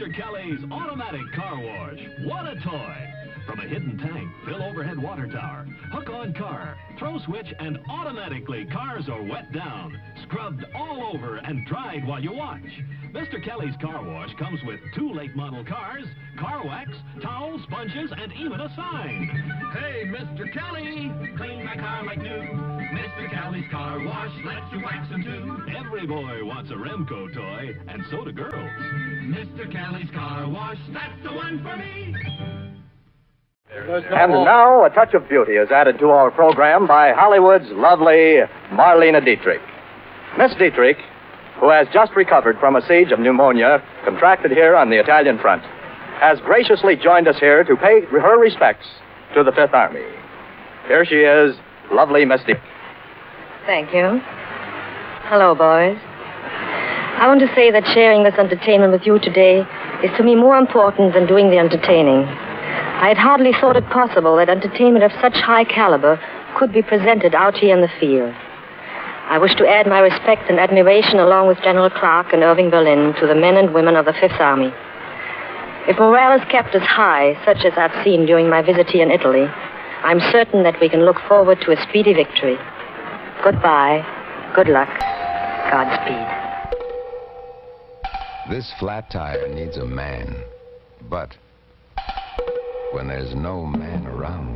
Mr. Kelly's automatic car wash. What a toy! From a hidden tank, fill overhead water tower, hook on car, throw switch, and automatically cars are wet down, scrubbed all over, and dried while you watch. Mr. Kelly's car wash comes with 2 late model cars, car wax, towels, sponges, and even a sign. Hey, Mr. Kelly, clean my car like new. Mr. Kelly's car wash lets you wax them too. Every boy wants a Remco toy, and so do girls. Mr. Kelly's car wash, that's the one for me. And now a touch of beauty is added to our program by Hollywood's lovely Marlene Dietrich. Miss Dietrich, who has just recovered from a siege of pneumonia contracted here on the Italian front, has graciously joined us here to pay her respects to the Fifth Army. Here she is, lovely Miss Dietrich. Thank you. Hello, boys. I want to say that sharing this entertainment with you today is to me more important than doing the entertaining. I had hardly thought it possible that entertainment of such high caliber could be presented out here in the field. I wish to add my respect and admiration along with General Clark and Irving Berlin to the men and women of the Fifth Army. If morale is kept as high, such as I've seen during my visit here in Italy, I'm certain that we can look forward to a speedy victory. Goodbye, good luck, Godspeed. This flat tire needs a man, but when there's no man around,